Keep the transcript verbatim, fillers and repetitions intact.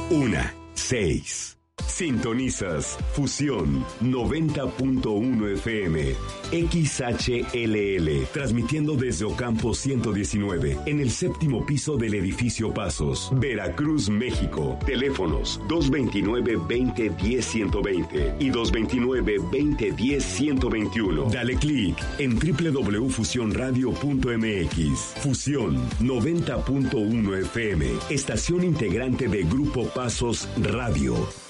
Una, seis. Sintonizas Fusión noventa punto uno F M, X H L L, transmitiendo desde Ocampo ciento diecinueve, en el séptimo piso del edificio Pasos, Veracruz, México. Teléfonos dos dos nueve, veinte, diez, ciento veinte y dos dos nueve, veinte, diez, ciento veintiuno. Dale clic en doble u doble u doble u punto fusión radio punto m x. Fusión noventa punto uno F M, estación integrante de Grupo Pasos Radio.